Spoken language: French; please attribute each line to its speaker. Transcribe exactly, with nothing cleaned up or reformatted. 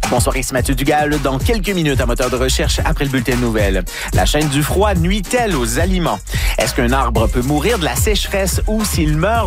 Speaker 1: Bonsoir, ici Mathieu Dugal. Dans quelques minutes, à moteur de recherche après le bulletin de nouvelles. La chaîne du froid nuit-elle aux aliments? Est-ce qu'un arbre peut mourir de la sécheresse ou s'il meurt